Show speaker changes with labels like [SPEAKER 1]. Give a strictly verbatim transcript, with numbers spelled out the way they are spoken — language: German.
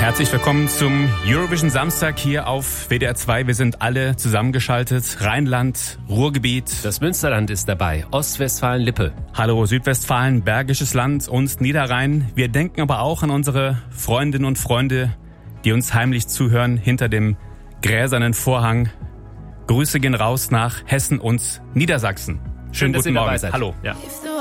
[SPEAKER 1] Herzlich willkommen zum Eurovision Samstag hier auf W D R zwei. Wir sind alle zusammengeschaltet. Rheinland, Ruhrgebiet.
[SPEAKER 2] Das Münsterland ist dabei. Ostwestfalen-Lippe.
[SPEAKER 1] Hallo Südwestfalen, Bergisches Land und Niederrhein. Wir denken aber auch an unsere Freundinnen und Freunde, die uns heimlich zuhören hinter dem gräsernen Vorhang. Grüße gehen raus nach Hessen und Niedersachsen. Schönen
[SPEAKER 2] Schön,
[SPEAKER 1] guten Morgen.
[SPEAKER 2] Hallo.
[SPEAKER 1] Ja.